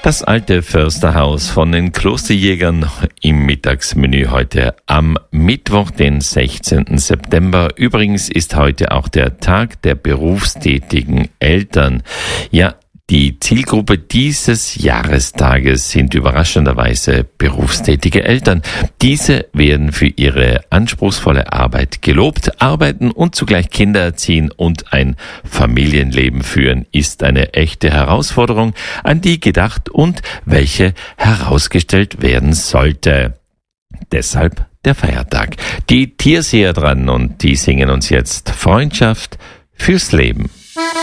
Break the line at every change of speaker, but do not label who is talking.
Das alte Försterhaus von den Klosterjägern im Mittagsmenü heute am Mittwoch, den 16. September. Übrigens ist heute auch der Tag der berufstätigen Eltern. Ja, die Zielgruppe dieses Jahrestages sind überraschenderweise berufstätige Eltern. Diese werden für ihre anspruchsvolle Arbeit gelobt. Arbeiten und zugleich Kinder erziehen und ein Familienleben führen ist eine echte Herausforderung, an die gedacht und welche herausgestellt werden sollte. Deshalb der Feiertag. Die Tierseher dran und die singen uns jetzt Freundschaft fürs Leben.